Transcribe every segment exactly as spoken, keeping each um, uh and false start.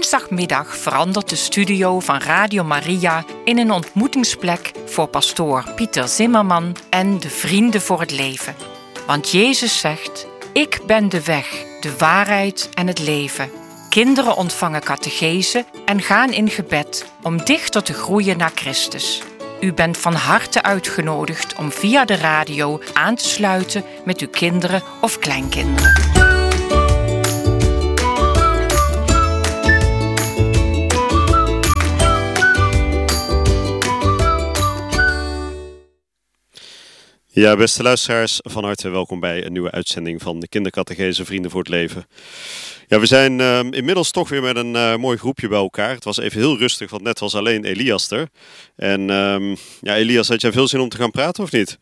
woensdagmiddag verandert de studio van Radio Maria in een ontmoetingsplek voor pastoor Pieter Zimmerman en de Vrienden voor het Leven. Want Jezus zegt: ik ben de weg, de waarheid en het leven. Kinderen ontvangen catechese en gaan in gebed om dichter te groeien naar Christus. U bent van harte uitgenodigd om via de radio aan te sluiten met uw kinderen of kleinkinderen. Ja, beste luisteraars, van harte welkom bij een nieuwe uitzending van de Kindercatechese Vrienden voor het Leven. Ja, we zijn uh, inmiddels toch weer met een uh, mooi groepje bij elkaar. Het was even heel rustig, want net was alleen Elias er. En um, ja, Elias, had jij veel zin om te gaan praten of niet?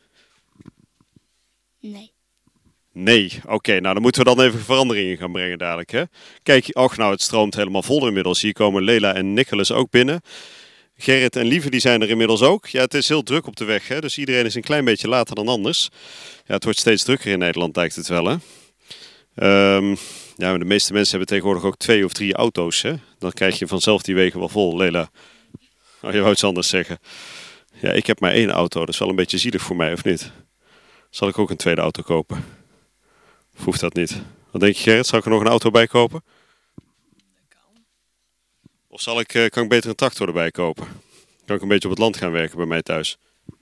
Nee. Nee, oké, okay, nou dan moeten we dan even veranderingen gaan brengen dadelijk, hè? Kijk, och nou, het stroomt helemaal vol inmiddels. Hier komen Lela en Nicholas ook binnen. Gerrit en Lieve die zijn er inmiddels ook. Ja, het is heel druk op de weg, hè? Dus iedereen is een klein beetje later dan anders. Ja, het wordt steeds drukker in Nederland, lijkt het wel, hè? Um, ja, de meeste mensen hebben tegenwoordig ook twee of drie auto's, hè? Dan krijg je vanzelf die wegen wel vol, Lela. Oh, je wou iets anders zeggen. Ja, ik heb maar één auto, dat is wel een beetje zielig voor mij, of niet? Zal ik ook een tweede auto kopen? Of hoeft dat niet? Wat denk je, Gerrit? Zal ik er nog een auto bij kopen? Of zal ik, uh, kan ik beter een tractor erbij kopen? Kan ik een beetje op het land gaan werken bij mij thuis?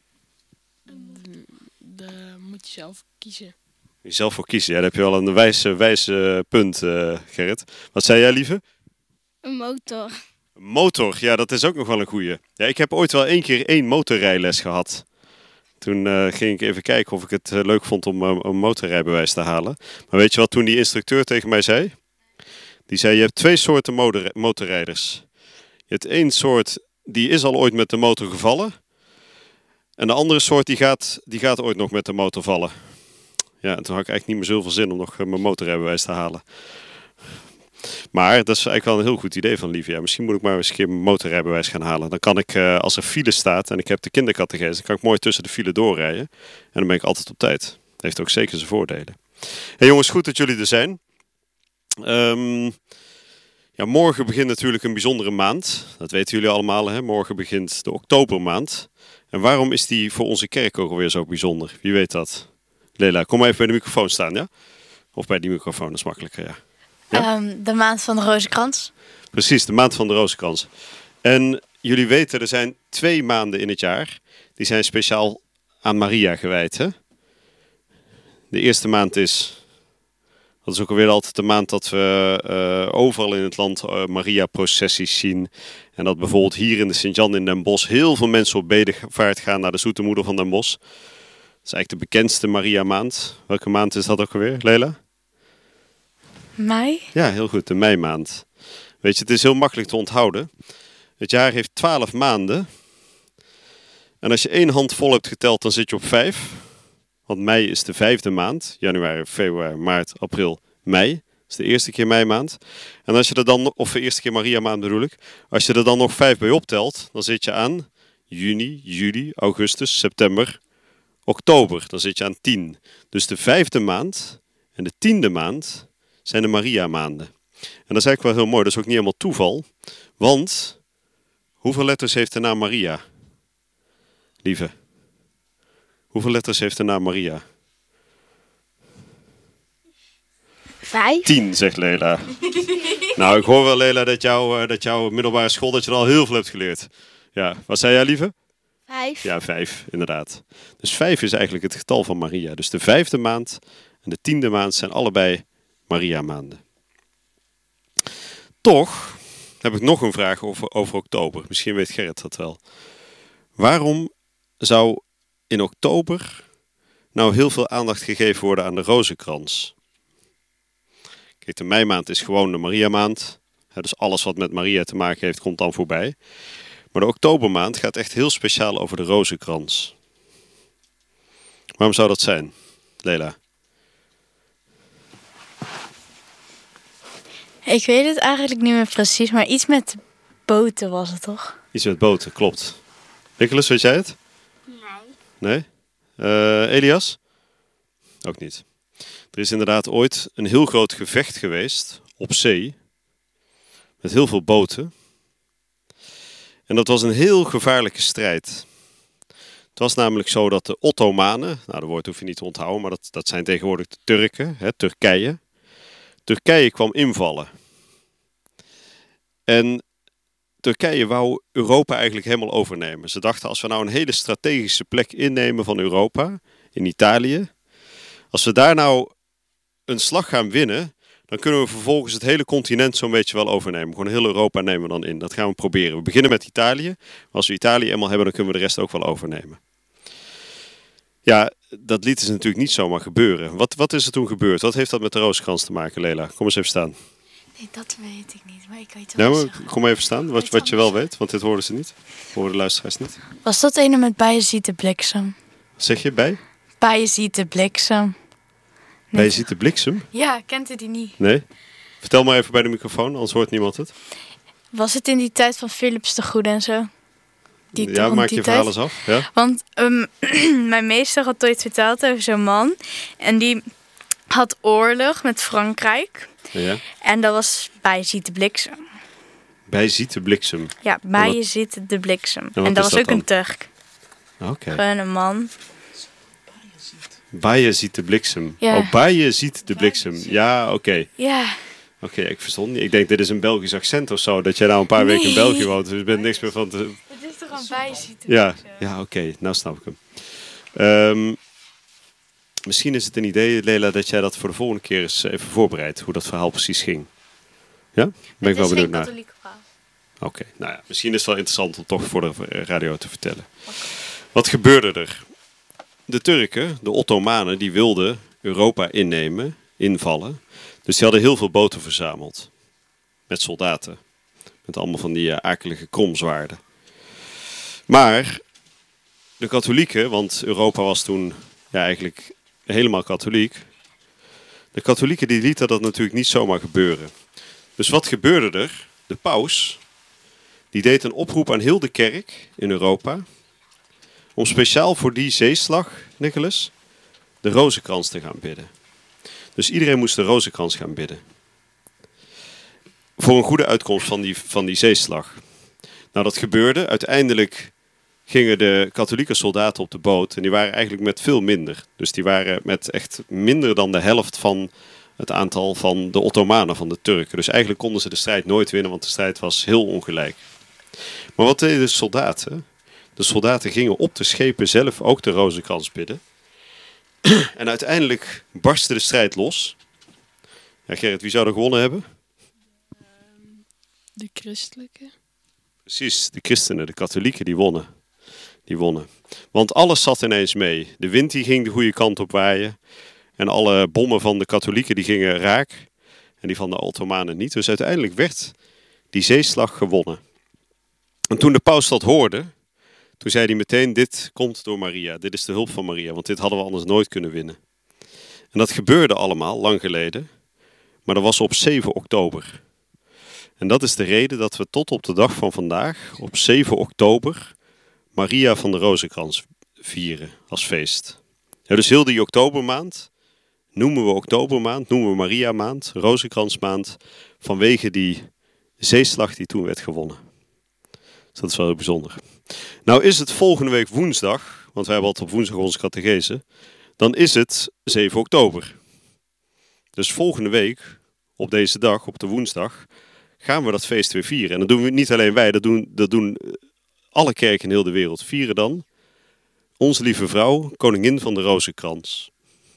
Daar moet je zelf kiezen. Je zelf voor kiezen, ja, daar heb je wel een wijze, wijze punt, uh, Gerrit. Wat zei jij, Lieve? Een motor. Een motor, ja, dat is ook nog wel een goeie. Ja, ik heb ooit wel één keer één motorrijles gehad. Toen uh, ging ik even kijken of ik het uh, leuk vond om uh, een motorrijbewijs te halen. Maar weet je wat toen die instructeur tegen mij zei? Die zei, je hebt twee soorten motor- motorrijders. Je hebt één soort, die is al ooit met de motor gevallen. En de andere soort, die gaat, die gaat ooit nog met de motor vallen. Ja, en toen had ik eigenlijk niet meer zoveel zin om nog uh, mijn motorrijbewijs te halen. Maar dat is eigenlijk wel een heel goed idee van Lieve. Ja, misschien moet ik maar eens een keer mijn motorrijbewijs gaan halen. Dan kan ik, uh, als er file staat en ik heb de kindercatechese, dan kan ik mooi tussen de file doorrijden. En dan ben ik altijd op tijd. Dat heeft ook zeker zijn voordelen. Hey jongens, goed dat jullie er zijn. Um, ja, morgen begint natuurlijk een bijzondere maand. Dat weten jullie allemaal, hè? Morgen begint de oktobermaand. En waarom is die voor onze kerk ook alweer zo bijzonder? Wie weet dat? Lela, kom maar even bij de microfoon staan, ja? Of bij die microfoon, dat is makkelijker, ja. Ja? Um, de maand van de Rozenkrans. Precies, de maand van de Rozenkrans. En jullie weten, er zijn twee maanden in het jaar. Die zijn speciaal aan Maria gewijd, hè? De eerste maand is... Dat is ook alweer altijd de maand dat we uh, overal in het land uh, Maria-processies zien. En dat bijvoorbeeld hier in de Sint-Jan in Den Bosch heel veel mensen op bedevaart gaan naar de Zoete Moeder van Den Bosch. Dat is eigenlijk de bekendste Maria-maand. Welke maand is dat ook alweer, Lela? Mei? Ja, heel goed, de meimaand. Weet je, het is heel makkelijk te onthouden. Het jaar heeft twaalf maanden. En als je één hand vol hebt geteld, dan zit je op vijf. Want mei is de vijfde maand. Januari, februari, maart, april, mei. Dat is de eerste keer meimaand. En als je er dan, of de eerste keer Maria maand bedoel ik. Als je er dan nog vijf bij optelt, dan zit je aan juni, juli, augustus, september, oktober. Dan zit je aan tien. Dus de vijfde maand en de tiende maand zijn de Maria maanden. En dat is eigenlijk wel heel mooi. Dat is ook niet helemaal toeval. Want hoeveel letters heeft de naam Maria? Lieve. Hoeveel letters heeft de naam Maria? Vijf. Tien, zegt Lela. Nou, ik hoor wel, Lela, dat, jou, dat jouw middelbare school, dat je er al heel veel hebt geleerd. Ja, wat zei jij, Lieve? Vijf. Ja, vijf, inderdaad. Dus vijf is eigenlijk het getal van Maria. Dus de vijfde maand en de tiende maand zijn allebei Maria-maanden. Toch heb ik nog een vraag over, over oktober. Misschien weet Gerrit dat wel. Waarom zou in oktober nou heel veel aandacht gegeven worden aan de rozenkrans? Kijk, de meimaand is gewoon de Maria-maand. Dus alles wat met Maria te maken heeft, komt dan voorbij. Maar de oktobermaand gaat echt heel speciaal over de rozenkrans. Waarom zou dat zijn, Lela? Ik weet het eigenlijk niet meer precies, maar iets met boten was het toch? Iets met boten, klopt. Nicholas, weet jij het? Nee. Nee? Uh, Elias? Ook niet. Er is inderdaad ooit een heel groot gevecht geweest op zee. met heel veel boten. En dat was een heel gevaarlijke strijd. Het was namelijk zo dat de Ottomanen, nou dat woord hoef je niet te onthouden, maar dat, dat zijn tegenwoordig de Turken, hè, Turkije. Turkije kwam invallen. En Turkije wou Europa eigenlijk helemaal overnemen. Ze dachten, als we nou een hele strategische plek innemen van Europa, in Italië, als we daar nou een slag gaan winnen, dan kunnen we vervolgens het hele continent zo'n beetje wel overnemen. Gewoon heel Europa nemen we dan in. Dat gaan we proberen. We beginnen met Italië. Maar als we Italië eenmaal hebben, dan kunnen we de rest ook wel overnemen. Ja, dat lieten ze natuurlijk niet zomaar gebeuren. Wat, wat is er toen gebeurd? Wat heeft dat met de Rozenkrans te maken, Lela? Kom eens even staan. Nee, dat weet ik niet, maar ik weet wel Nou, maar zeggen. kom even staan, wat, wat je wel weet, want dit hoorden ze niet. Horen de luisteraars niet. Was dat ene met Bayezid de bliksem? Wat zeg je bij? Bayezid de bliksem. Bij je ziet de bliksem? Ja, kent u die niet? Nee? Vertel maar even bij de microfoon, anders hoort niemand het. Was het in die tijd van Philips de Goede en zo? Die Ja, rond maak die je tijd? verhaal eens af. Ja? Want um, mijn meester had ooit verteld over zo'n man. En die had oorlog met Frankrijk. Ja. En dat was Bayezid de bliksem. Bij ziet de bliksem. Ja, Bayezid de bliksem. wat En dat is was dat ook dan? een Turk. Oké. Gewoon een man. Baie ziet de bliksem. Ja. Oh, Baie ziet de bliksem. Ja, oké. Oké, Ja, ik verstond niet. Ik denk, dit is een Belgisch accent of zo. Dat jij nou een paar weken in Nee. België woont. Dus je bent niks meer van te... het is toch een Bayezid de Ja, ja oké. Nou snap ik hem. Ehm, misschien is het een idee, Lela, dat jij dat voor de volgende keer eens even voorbereidt. Hoe dat verhaal precies ging. Ja? Ben ik wel benieuwd naar. Oké, nou ja, misschien is het wel interessant om toch voor de radio te vertellen. Wat gebeurde er? De Turken, de Ottomanen, die wilden Europa innemen, invallen. Dus die hadden heel veel boten verzameld. Met soldaten. Met allemaal van die uh, akelige kromzwaarden. Maar de katholieken, want Europa was toen ja, eigenlijk helemaal katholiek. De katholieken die lieten dat natuurlijk niet zomaar gebeuren. Dus wat gebeurde er? De paus, die deed een oproep aan heel de kerk in Europa, om speciaal voor die zeeslag, Nicholas, de rozenkrans te gaan bidden. Dus iedereen moest de rozenkrans gaan bidden. Voor een goede uitkomst van die, van die zeeslag. Nou, dat gebeurde. Uiteindelijk gingen de katholieke soldaten op de boot. En die waren eigenlijk met veel minder. Dus die waren met echt minder dan de helft van het aantal van de Ottomanen, van de Turken. Dus eigenlijk konden ze de strijd nooit winnen, want de strijd was heel ongelijk. Maar wat deden de soldaten? De soldaten gingen op de schepen zelf ook de rozenkrans bidden. En uiteindelijk barstte de strijd los. Ja, Gerrit, wie zou er gewonnen hebben? De christelijke. Precies, de christenen, de katholieken, die wonnen. Die wonnen. Want alles zat ineens mee. De wind die ging de goede kant op waaien. En alle bommen van de katholieken die gingen raak. En die van de Ottomanen niet. Dus uiteindelijk werd die zeeslag gewonnen. En toen de paus dat hoorde, toen zei hij meteen, dit komt door Maria. Dit is de hulp van Maria, want dit hadden we anders nooit kunnen winnen. En dat gebeurde allemaal, lang geleden. Maar dat was op zeven oktober. En dat is de reden dat we tot op de dag van vandaag, op zeven oktober, Maria van de Rozenkrans vieren als feest. Ja, dus heel die oktobermaand noemen we oktobermaand, noemen we Maria maand, Rozenkransmaand, vanwege die zeeslag die toen werd gewonnen. Dus dat is wel heel bijzonder. Nou is het volgende week woensdag, want wij hebben altijd op woensdag onze catechese, dan is het zeven oktober. Dus volgende week, op deze dag, op de woensdag, gaan we dat feest weer vieren. En dat doen we niet alleen wij, dat doen, dat doen alle kerken in heel de wereld. Vieren dan Onze Lieve Vrouw, koningin van de Rozenkrans.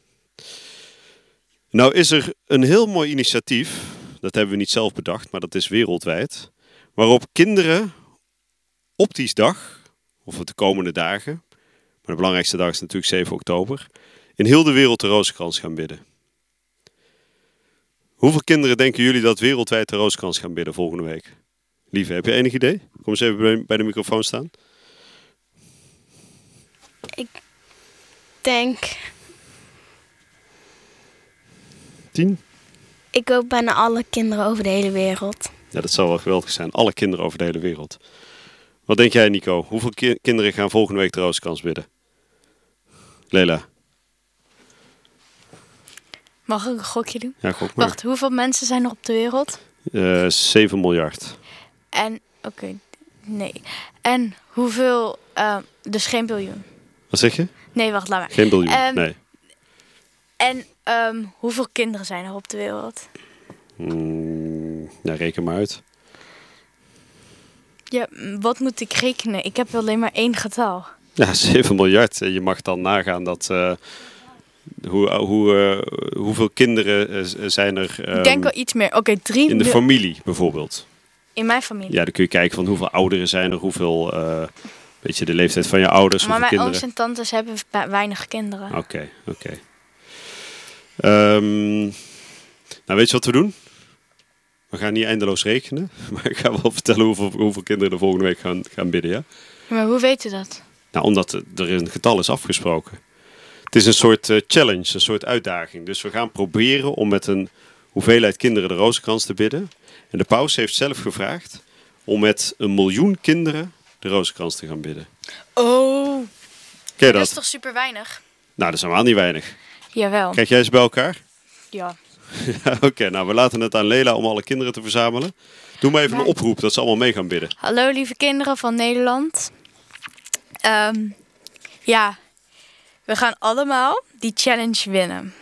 Nou is er een heel mooi initiatief, dat hebben we niet zelf bedacht, maar dat is wereldwijd, waarop kinderen op die dag, of de komende dagen, maar de belangrijkste dag is natuurlijk zeven oktober, in heel de wereld de Rozenkrans gaan bidden. Hoeveel kinderen denken jullie dat wereldwijd de Rozenkrans gaan bidden volgende week? Lieve, heb je enig idee? Kom eens even bij de microfoon staan. Ik denk, Tien? ik hoop bijna alle kinderen over de hele wereld. Ja, dat zou wel geweldig zijn. Alle kinderen over de hele wereld. Wat denk jij, Nico? Hoeveel ki- kinderen gaan volgende week de Rozenkrans bidden? Lela? Mag ik een gokje doen? Ja, gok maar. Wacht, hoeveel mensen zijn er op de wereld? Uh, zeven miljard. En, oké, okay, nee. En hoeveel, uh, dus geen biljoen. Wat zeg je? Nee, wacht, laat maar. Geen biljoen, um, nee. En um, hoeveel kinderen zijn er op de wereld? Mm, nou, reken maar uit. Ja, wat moet ik rekenen? Ik heb alleen maar één getal. Ja, zeven miljard. Je mag dan nagaan dat... Uh, hoe, hoe, uh, hoeveel kinderen uh, zijn er... Um, ik denk wel iets meer. Oké, okay, drie... In de familie bijvoorbeeld. In mijn familie? Ja, dan kun je kijken van hoeveel ouderen zijn er, hoeveel... Uh, weet je, de leeftijd van je ouders, maar hoeveel mijn kinderen... ooms en tantes hebben weinig kinderen. Oké, okay, oké. Okay. Um, nou, weet je wat we doen? We gaan niet eindeloos rekenen, maar ik ga wel vertellen hoeveel, hoeveel kinderen de volgende week gaan, gaan bidden, ja? Maar hoe weet je dat? Nou, omdat er een getal is afgesproken. Het is een soort uh, challenge, een soort uitdaging. Dus we gaan proberen om met een hoeveelheid kinderen de rozenkrans te bidden. En de paus heeft zelf gevraagd om met een miljoen kinderen de rozenkrans te gaan bidden. Oh, ken je dat? Dat is toch super weinig? Nou, dat is helemaal niet weinig. Jawel. Krijg jij ze bij elkaar? Ja. Ja, Oké, okay, nou we laten het aan Lela om alle kinderen te verzamelen. Doe maar even maar... een oproep dat ze allemaal mee gaan bidden. Hallo lieve kinderen van Nederland. Um, ja, we gaan allemaal die challenge winnen.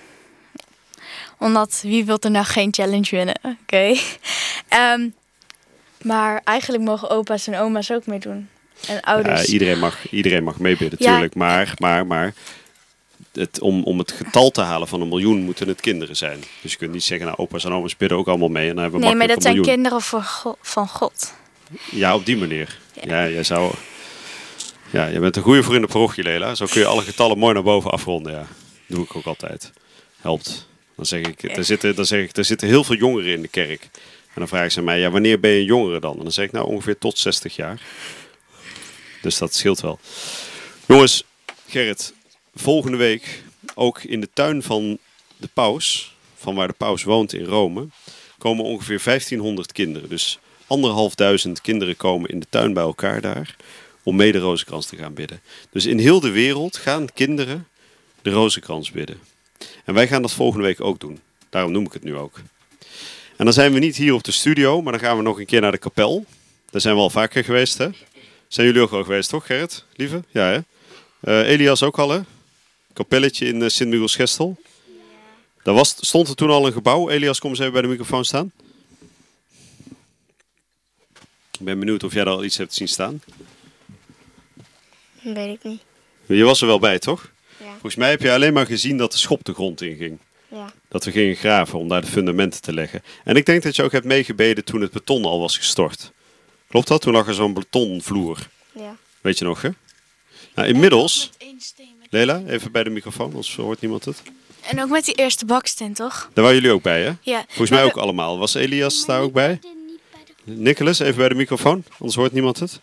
Omdat, wie wil er nou geen challenge winnen? Oké. Okay. Um, maar eigenlijk mogen opa's en oma's ook meedoen. En ouders. Ja, iedereen mag, iedereen mag meebidden, ja. Tuurlijk. Maar, maar, maar het, om, om het getal te halen van een miljoen moeten het kinderen zijn. Dus je kunt niet zeggen, nou opa's en oma's bidden ook allemaal mee. En dan hebben we nee, maar dat zijn miljoen. kinderen voor God, van God. Ja, op die manier. Ja, ja jij zou... Ja, je bent een goede voor in de parochie, Lela. Zo kun je alle getallen mooi naar boven afronden. Ja, dat doe ik ook altijd. Helpt. Dan zeg ik, er zitten, dan zeg ik, er zitten heel veel jongeren in de kerk. En dan vragen ze mij, ja, wanneer ben je een jongere dan? En dan zeg ik, nou, ongeveer tot zestig jaar. Dus dat scheelt wel. Jongens, Gerrit, volgende week ook in de tuin van de paus, van waar de paus woont in Rome, komen ongeveer vijftienhonderd kinderen. Dus anderhalfduizend kinderen komen in de tuin bij elkaar daar om mee de rozenkrans te gaan bidden. Dus in heel de wereld gaan kinderen de rozenkrans bidden. En wij gaan dat volgende week ook doen. Daarom noem ik het nu ook. En dan zijn we niet hier op de studio, maar dan gaan we nog een keer naar de kapel. Daar zijn we al vaker geweest, hè? Zijn jullie ook al geweest, toch, Gerrit? Lieve? Ja, hè? Uh, Elias ook al, hè? Kapelletje in uh, Sint-Michiels-Gestel. Ja. Daar was, stond er toen al een gebouw. Elias, kom eens even bij de microfoon staan. Ik ben benieuwd of jij daar al iets hebt zien staan. Weet ik niet. Je was er wel bij, toch? Ja. Volgens mij heb je alleen maar gezien dat de schop de grond inging. Ja. Dat we gingen graven om daar de fundamenten te leggen. En ik denk dat je ook hebt meegebeden toen het beton al was gestort. Klopt dat? Toen lag er zo'n betonvloer. Ja. Weet je nog, hè? Nou, inmiddels... Lela, even bij de microfoon, anders hoort niemand het. En ook met die eerste baksteen, toch? Daar waren jullie ook bij, hè? Ja. Volgens mij ook allemaal. Was Elias daar ook bij? Nicholas, even bij de microfoon, anders hoort niemand het.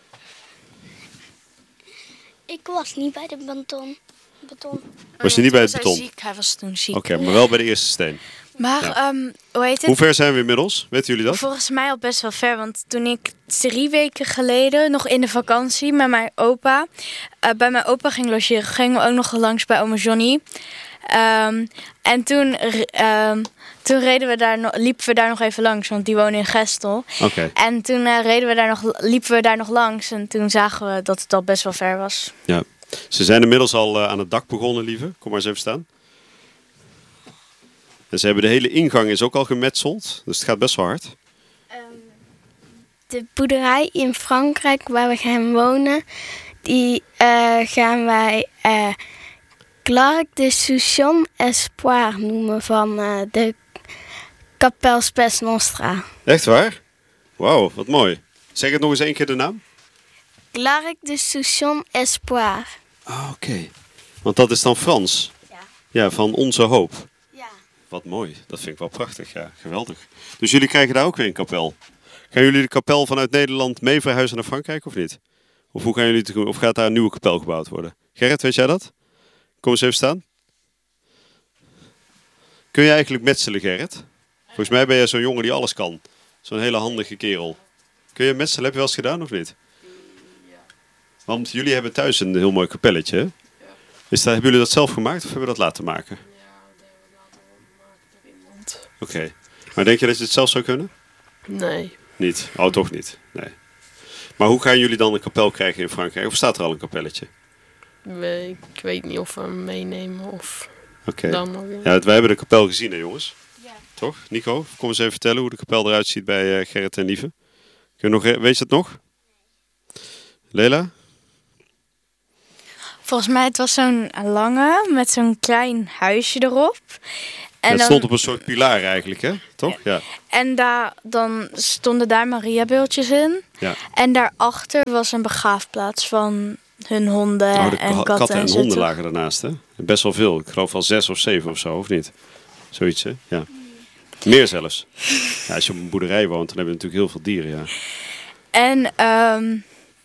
Ik was niet bij de beton. beton. Was je niet bij het beton? Hij was ziek, hij was toen ziek. Oké, okay, maar wel bij de eerste steen. Maar, ja. um, hoe heet het? Hoe ver zijn we inmiddels? Weten jullie dat? Volgens mij al best wel ver, want toen ik drie weken geleden, nog in de vakantie met mijn opa, uh, bij mijn opa ging logeren, gingen we ook nog langs bij oma Johnny. Um, en toen, um, toen reden we daar nog, liepen we daar nog even langs, want die wonen in Gestel. Okay. En toen uh, reden we daar nog, liepen we daar nog langs en toen zagen we dat het al best wel ver was. Ja. Ze zijn inmiddels al uh, aan het dak begonnen, lieve. Kom maar eens even staan. En ze hebben de hele ingang is ook al gemetseld, dus het gaat best wel hard. Um, de boerderij in Frankrijk waar we gaan wonen, die uh, gaan wij uh, Clark de Souchon Espoir noemen van uh, de Kapel Spes Nostra. Echt waar? Wauw, wat mooi. Zeg het nog eens één keer de naam. Clark de Souchon Espoir. Ah, oké. Okay. Want dat is dan Frans? Ja. Ja, van Onze Hoop. Ja. Wat mooi. Dat vind ik wel prachtig. Ja, geweldig. Dus jullie krijgen daar ook weer een kapel. Gaan jullie de kapel vanuit Nederland mee verhuizen naar Frankrijk of niet? Of, hoe gaan jullie te, of gaat daar een nieuwe kapel gebouwd worden? Gerrit, weet jij dat? Kom eens even staan. Kun je eigenlijk metselen, Gerrit? Volgens mij ben je zo'n jongen die alles kan. Zo'n hele handige kerel. Kun je metselen? Heb je wel eens gedaan of niet? Want jullie hebben thuis een heel mooi kapelletje, hè? Ja. Is dat, hebben jullie dat zelf gemaakt of hebben we dat laten maken? Ja, we hebben het laten maken door iemand. Oké. Okay. Maar denk je dat je het zelf zou kunnen? Nee. Niet? Oh, toch niet? Nee. Maar hoe gaan jullie dan een kapel krijgen in Frankrijk? Of staat er al een kapelletje? We- Ik weet niet of we hem meenemen of Oké. dan nog. Ja, wij hebben de kapel gezien, hè jongens? Ja. Toch? Nico, kom eens even vertellen hoe de kapel eruit ziet bij uh, Gerrit en Lieve. Kun je nog, weet je het nog? Lela? Volgens mij het was zo'n lange met zo'n klein huisje erop. En Het dan, stond op een soort pilaar eigenlijk, hè? Toch? Ja. en daar, dan stonden daar Mariabeeldjes in. Ja. En daarachter was een begraafplaats van hun honden Oh, de en ka- katten, en zo, honden toch? lagen daarnaast, hè? Best wel veel. Ik geloof wel zes of zeven of zo, of niet? Zoiets, hè? Ja. Meer zelfs. Ja, als je op een boerderij woont, dan heb je natuurlijk heel veel dieren, ja. En ehm,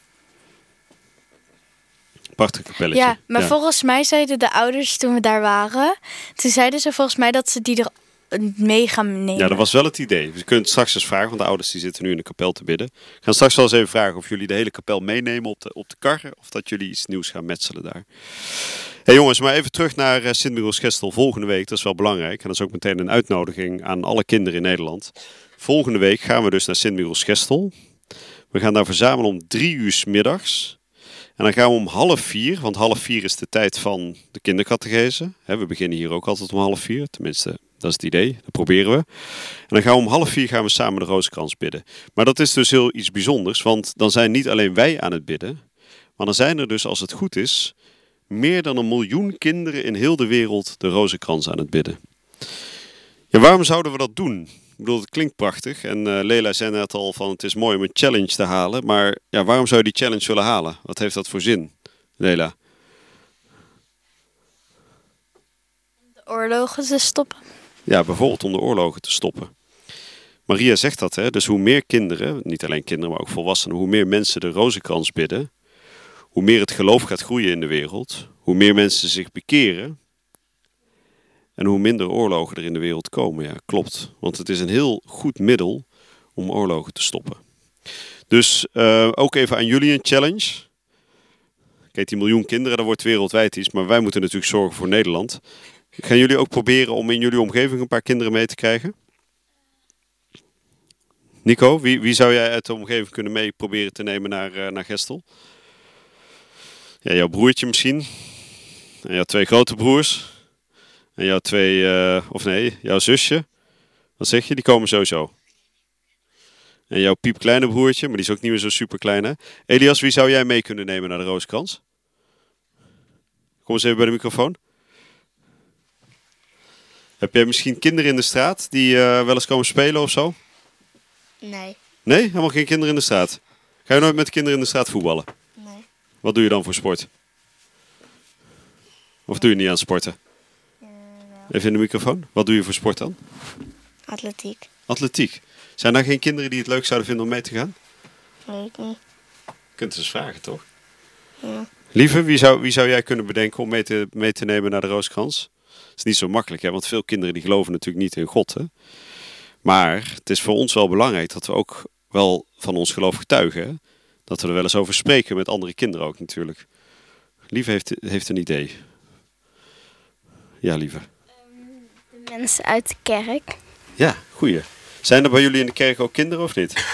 Prachtig kapelletje. ja, maar volgens mij zeiden de ouders toen we daar waren, toen zeiden ze volgens mij dat ze die er mee gaan nemen. Ja, dat was wel het idee. We kunnen het straks eens vragen, want de ouders die zitten nu in de kapel te bidden. We gaan straks wel eens even vragen of jullie de hele kapel meenemen op de, op de kar, of dat jullie iets nieuws gaan metselen daar. Hey jongens, maar even terug naar uh, Sint-Michiels-Gestel volgende week. Dat is wel belangrijk. En dat is ook meteen een uitnodiging aan alle kinderen in Nederland. Volgende week gaan we dus naar Sint-Michiels-Gestel. We gaan daar verzamelen om drie uur 's middags. En dan gaan we om half vier, want half vier is de tijd van de kindercatechese. He, we beginnen hier ook altijd om half vier, tenminste, dat is het idee. Dat proberen we. En dan gaan we om half vier gaan we samen de Rozenkrans bidden. Maar dat is dus heel iets bijzonders, want dan zijn niet alleen wij aan het bidden, maar dan zijn er dus, als het goed is, meer dan een miljoen kinderen in heel de wereld de Rozenkrans aan het bidden. Ja, waarom zouden we dat doen? Ik bedoel, het klinkt prachtig. En uh, Lela zei net al van het is mooi om een challenge te halen. Maar ja, waarom zou je die challenge willen halen? Wat heeft dat voor zin, Lela? De oorlogen te stoppen. Ja, bijvoorbeeld om de oorlogen te stoppen. Maria zegt dat, hè? Dus hoe meer kinderen, niet alleen kinderen, maar ook volwassenen, hoe meer mensen de Rozenkrans bidden, hoe meer het geloof gaat groeien in de wereld, hoe meer mensen zich bekeren en hoe minder oorlogen er in de wereld komen. Ja, klopt. Want het is een heel goed middel om oorlogen te stoppen. Dus uh, ook even aan jullie een challenge. Kijk, die miljoen kinderen, dat wordt wereldwijd iets, maar wij moeten natuurlijk zorgen voor Nederland. Gaan jullie ook proberen om in jullie omgeving een paar kinderen mee te krijgen? Nico, wie, wie zou jij uit de omgeving kunnen mee proberen te nemen naar, uh, naar Gestel? Ja, jouw broertje misschien. En jouw twee grote broers. En jouw twee, uh, of nee, jouw zusje. Wat zeg je? Die komen sowieso. En jouw piepkleine broertje, maar die is ook niet meer zo super klein, hè? Elias, wie zou jij mee kunnen nemen naar de Rozenkrans? Kom eens even bij de microfoon. Heb jij misschien kinderen in de straat die uh, wel eens komen spelen of zo? Nee. Nee? Helemaal geen kinderen in de straat? Ga je nooit met kinderen in de straat voetballen? Nee. Wat doe je dan voor sport? Of doe je niet aan sporten? Uh, Even in de microfoon. Wat doe je voor sport dan? atletiek. Atletiek. Zijn daar geen kinderen die het leuk zouden vinden om mee te gaan? Weet ik niet. Je kunt het eens vragen, toch? Ja. Lieve, wie zou, wie zou jij kunnen bedenken om mee te, mee te nemen naar de Rozenkrans? Dat is niet zo makkelijk, hè? Want veel kinderen die geloven natuurlijk niet in God. Hè? Maar het is voor ons wel belangrijk dat we ook wel van ons geloof getuigen. Hè? Dat we er wel eens over spreken met andere kinderen ook natuurlijk. Lieve heeft, heeft een idee. Ja, Lieve. De mensen uit de kerk. Ja, goeie. Zijn er bij jullie in de kerk ook kinderen of niet?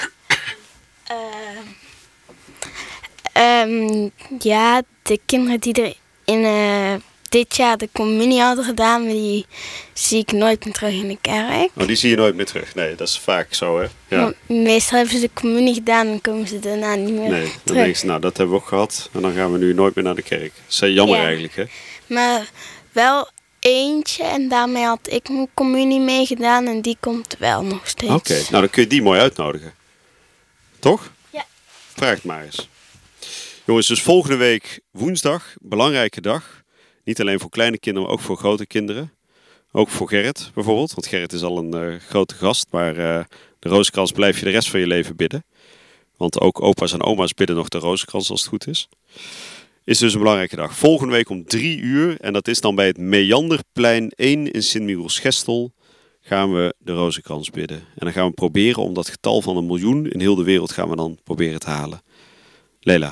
Uh, um, ja, de kinderen die er in uh, dit jaar de communie hadden gedaan, maar die zie ik nooit meer terug in de kerk. Oh, die zie je nooit meer terug. Nee, dat is vaak zo, hè? Ja. Maar meestal hebben ze de communie gedaan en komen ze daarna niet meer Nee, dan terug. denk je, nou, dat hebben we ook gehad. En dan gaan we nu nooit meer naar de kerk. Dat is jammer Ja. eigenlijk, hè? Maar wel eentje en daarmee had ik mijn communie meegedaan en die komt wel nog steeds. Oké, okay. Nou dan kun je die mooi uitnodigen. Toch? Ja. Vraag het maar eens. Jongens, dus volgende week woensdag, belangrijke dag. Niet alleen voor kleine kinderen, maar ook voor grote kinderen. Ook voor Gerrit bijvoorbeeld, want Gerrit is al een uh, grote gast. Maar uh, de Rozenkrans blijf je de rest van je leven bidden. Want ook opa's en oma's bidden nog de Rozenkrans als het goed is. Is dus een belangrijke dag. Volgende week om drie uur, en dat is dan bij het Meanderplein één in Sint-Michiels-Gestel, gaan we de Rozenkrans bidden. En dan gaan we proberen om dat getal van een miljoen in heel de wereld gaan we dan proberen te halen. Lela.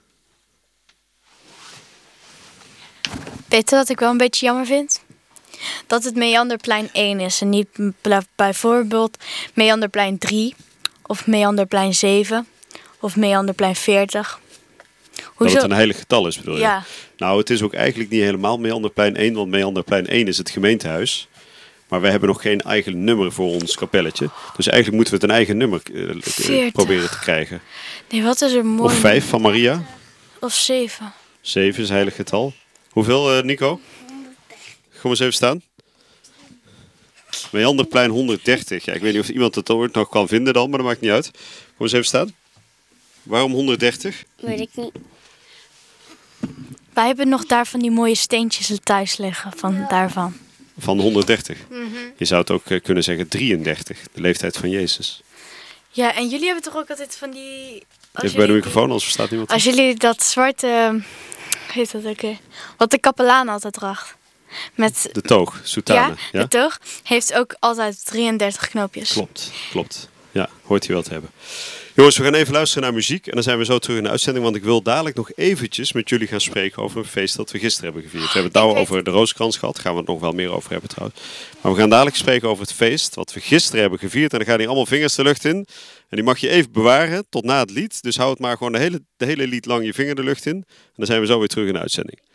Weet je wat ik wel een beetje jammer vind? Dat het Meanderplein één is en niet b- bijvoorbeeld Meanderplein drie Of Meanderplein zeven. Of Meanderplein veertig. Dat het een heilig getal is, bedoel je? Ja. Nou, het is ook eigenlijk niet helemaal Meanderplein één, want Meanderplein één is het gemeentehuis. Maar wij hebben nog geen eigen nummer voor ons kapelletje. Dus eigenlijk moeten we het een eigen nummer uh, proberen te krijgen. Nee, wat is er mooi? Of vijf van Maria. Of zeven. Zeven is heilig getal. Hoeveel, uh, Nico? Kom eens even staan. Meanderplein honderddertig. Ja, ik weet niet of iemand het ooit nog kan vinden dan, maar dat maakt niet uit. Kom eens even staan. Waarom honderddertig? Weet ik niet. Wij hebben nog daar van die mooie steentjes thuis liggen. Van ja. Daarvan. Van honderddertig. Mm-hmm. Je zou het ook uh, kunnen zeggen drieëndertig. De leeftijd van Jezus. Ja, en jullie hebben toch ook altijd van die... Even bij de microfoon, anders verstaat niemand. Als jullie dat zwarte... Uh, heet dat ook? Okay. Wat de kapelaan altijd draagt. Met, de toog, soutane. Ja, ja, de toog heeft ook altijd drieëndertig knoopjes. Klopt, klopt. Ja, hoort hij wel te hebben. Jongens, we gaan even luisteren naar muziek en dan zijn we zo terug in de uitzending. Want ik wil dadelijk nog eventjes met jullie gaan spreken over een feest dat we gisteren hebben gevierd. We hebben het nou over de Rozenkrans gehad, daar gaan we het nog wel meer over hebben trouwens. Maar we gaan dadelijk spreken over het feest wat we gisteren hebben gevierd. En dan gaan die allemaal vingers de lucht in. En die mag je even bewaren tot na het lied. Dus hou het maar gewoon de hele, de hele lied lang je vinger de lucht in. En dan zijn we zo weer terug in de uitzending.